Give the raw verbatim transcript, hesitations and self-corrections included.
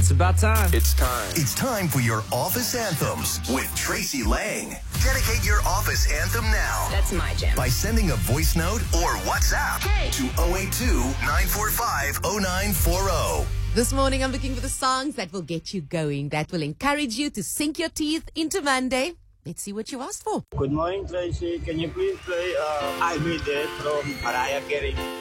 It's about time. It's time. It's time for your office anthems with Tracy Lang. Dedicate your office anthem now. That's my jam. By sending a voice note or WhatsApp Hey. to oh eight two, nine four five, oh nine four oh. This morning, I'm looking for the songs that will get you going, that will encourage you to sink your teeth into Monday. Let's see what you asked for. Good morning, Tracy. Can you please play uh, I Made It from Mariah Carey?